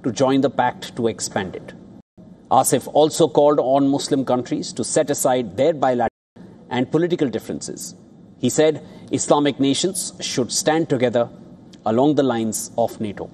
to join the pact to expand it. Asif also called on Muslim countries to set aside their bilateral and political differences. He said Islamic nations should stand together along the lines of NATO.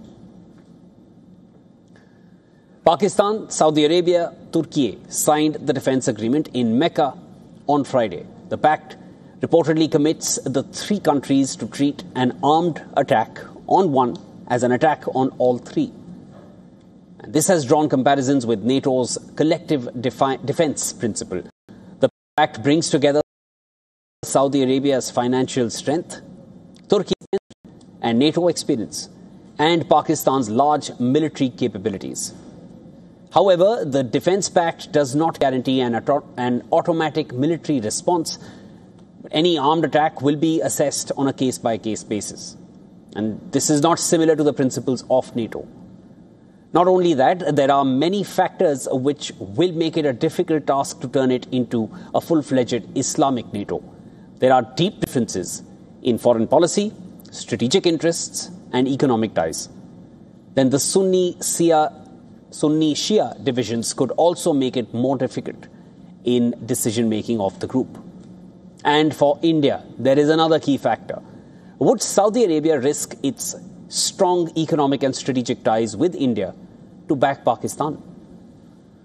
Pakistan, Saudi Arabia, Turkey signed the defense agreement in Mecca on Friday. The pact reportedly commits the three countries to treat an armed attack on one as an attack on all three. And this has drawn comparisons with NATO's collective defense principle. The pact brings together Saudi Arabia's financial strength, Turkey's and NATO experience, and Pakistan's large military capabilities. However, the Defence Pact does not guarantee an automatic military response. Any armed attack will be assessed on a case-by-case basis. And this is not similar to the principles of NATO. Not only that, there are many factors which will make it a difficult task to turn it into a full-fledged Islamic NATO. There are deep differences in foreign policy, strategic interests, and economic ties. Then the Sunni-Shia divisions could also make it more difficult in decision-making of the group. And for India, there is another key factor. Would Saudi Arabia risk its strong economic and strategic ties with India to back Pakistan?